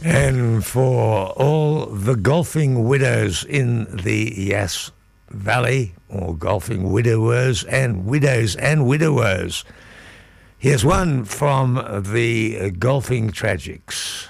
And for all the golfing widows in the Yass Valley, or golfing widowers and widows and widowers, here's one from the Golfing Tragics.